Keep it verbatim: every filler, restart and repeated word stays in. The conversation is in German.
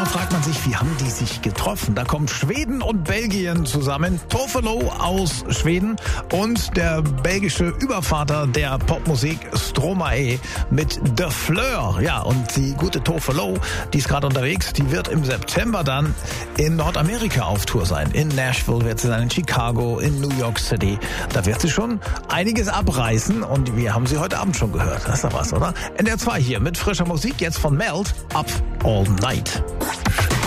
fragt man sich, wie haben die sich getroffen? Da kommen Schweden und Belgien zusammen. Tofelo aus Schweden und der belgische Übervater der Popmusik Stromae mit The Fleur. Ja, und die gute Tofelo, die ist gerade unterwegs, die wird im September dann in Nordamerika auf Tour sein. In Nashville wird sie sein, in Chicago, in New York City. Da wird sie schon einiges abreißen und wir haben sie heute Abend schon gehört. Das ist doch was, oder? N D R zwei hier mit frischer Musik, jetzt von Melt, Up All Night.